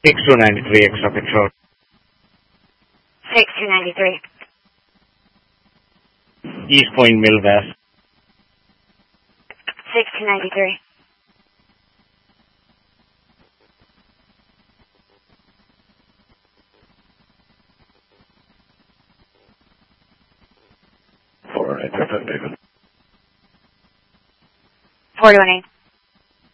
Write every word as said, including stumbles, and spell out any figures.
six two nine three, extra control. six two nine three. East Point Mill West. six two nine three. four eight, David. four two one eight.